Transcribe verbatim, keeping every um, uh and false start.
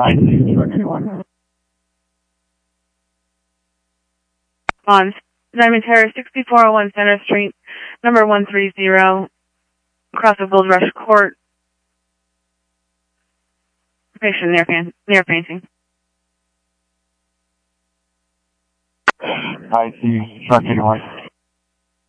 I C truck eighty-one. On Diamond Terrace, sixty-four oh one Center Street, number one three zero, across the Gold Rush Court. Patient near, fan, near painting. I C truck eighty-one.